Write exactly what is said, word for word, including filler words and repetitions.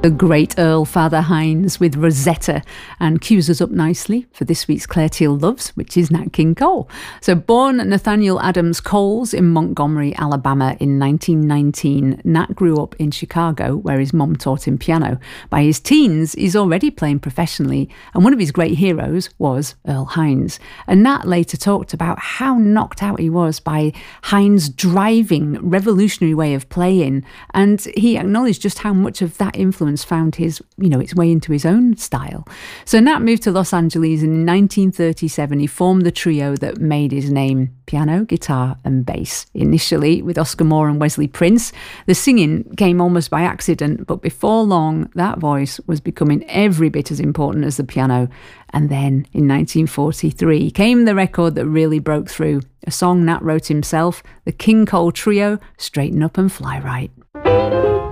The great Earl Father Hines with Rosetta, and cues us up nicely for this week's Clare Teal Loves, which is Nat King Cole. So born Nathaniel Adams Coles in Montgomery, Alabama in nineteen nineteen, Nat grew up in Chicago where his mum taught him piano. By his teens, he's already playing professionally, and one of his great heroes was Earl Hines. And Nat later talked about how knocked out he was by Hines' driving, revolutionary way of playing, and he acknowledged just how much of that influence found his, you know, its way into his own style. So Nat moved to Los Angeles in nineteen thirty-seven. He formed the trio that made his name: piano, guitar and bass. Initially with Oscar Moore and Wesley Prince. The singing came almost by accident, but before long that voice was becoming every bit as important as the piano. And then in nineteen forty-three came the record that really broke through, a song Nat wrote himself, the King Cole Trio, Straighten Up and Fly Right.